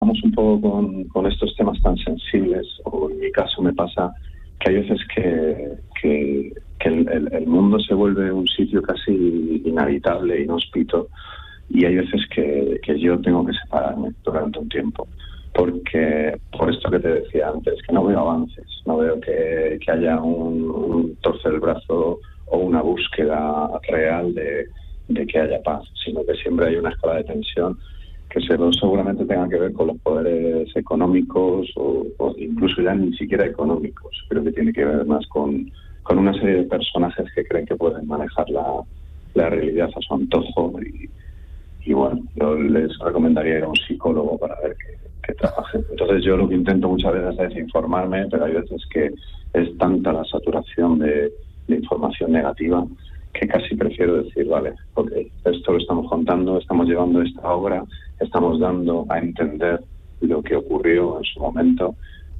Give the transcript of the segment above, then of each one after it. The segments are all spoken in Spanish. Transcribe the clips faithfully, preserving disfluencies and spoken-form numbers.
Vamos un poco con, con estos temas tan sensibles, o en mi caso me pasa que hay veces que, que, que el, el, el mundo se vuelve un sitio casi inhabitable, inhóspito, y hay veces que, que yo tengo que separarme durante un tiempo, porque por esto que te decía antes, que no veo avances, no veo que, que haya un, un torcer el brazo o una búsqueda real de, de que haya paz, sino que siempre hay una escala de tensión que seguramente tenga que ver con los poderes económicos o, o incluso ya ni siquiera económicos. Creo que tiene que ver más con, con una serie de personajes que creen que pueden manejar la, la realidad a su antojo y, y bueno, yo les recomendaría ir a un psicólogo para ver que, que trabajen. Entonces yo lo que intento muchas veces es informarme, pero hay veces que es tanta la saturación de, de información negativa que casi prefiero decir, vale, ok, esto lo estamos contando, estamos llevando esta obra, estamos dando a entender lo que ocurrió en su momento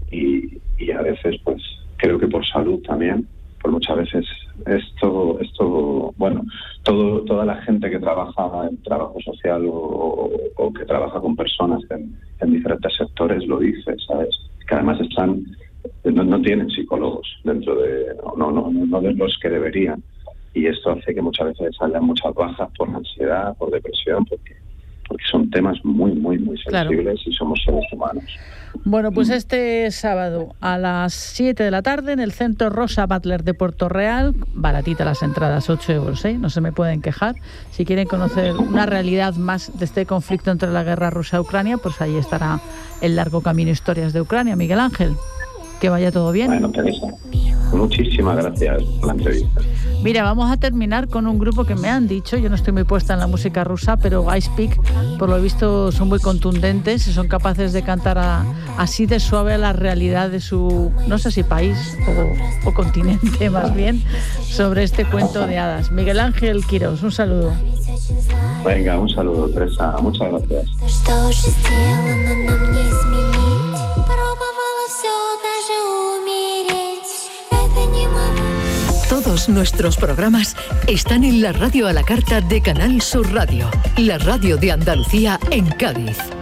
y, y a veces, pues, creo que por salud también, por muchas veces esto, esto bueno, todo toda la gente que trabaja en trabajo social o, o que trabaja con personas en, en diferentes sectores lo dice, ¿sabes? Que además están, no, no tienen psicólogos dentro de, no, no, no, no de los que deberían. Y esto hace que muchas veces haya muchas bajas por ansiedad, por depresión, porque porque son temas muy, muy, muy sensibles, claro, y somos seres humanos. Bueno, pues este sábado a las siete de la tarde en el Centro Rosa Butler de Puerto Real, baratita las entradas, ocho euros, ¿eh? No se me pueden quejar. Si quieren conocer una realidad más de este conflicto entre la guerra Rusia-Ucrania, pues ahí estará el largo camino Historias de Ucrania. Miguel Ángel, que vaya todo bien. Bueno, Teresa, muchísimas gracias por la entrevista. Mira, vamos a terminar con un grupo que me han dicho, yo no estoy muy puesta en la música rusa, pero I Speak, por lo visto, son muy contundentes y son capaces de cantar a, así de suave a la realidad de su, no sé si país o, o continente más bien, sobre este cuento de hadas. Miguel Ángel Quirós, un saludo. Venga, un saludo, Teresa, muchas gracias. Todos nuestros programas están en la radio a la carta de Canal Sur Radio, la radio de Andalucía en Cádiz.